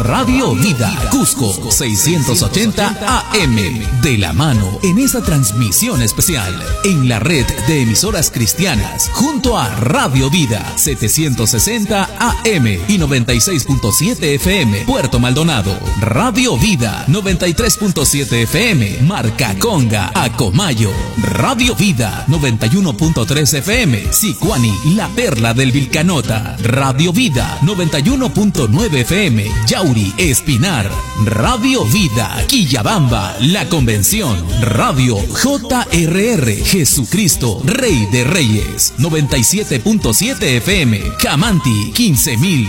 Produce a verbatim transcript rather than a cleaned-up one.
Radio Vida, Cusco seiscientos ochenta A M. De la mano en esa transmisión especial en la red de emisoras cristianas junto a Radio Vida setecientos sesenta A M y noventa y seis punto siete F M Puerto Maldonado. Radio Vida noventa y tres punto siete F M Marcaconga, Acomayo. Radio Vida noventa y uno punto tres F M Sicuani, La Perla del Vilcanota. Radio Vida noventa y uno punto nueve F M Yauri, Espinar. Radio Vida Quillabamba, La Convención. Radio J R R Jesucristo, Rey de Reyes noventa y siete punto siete F M Camanti, quince mil.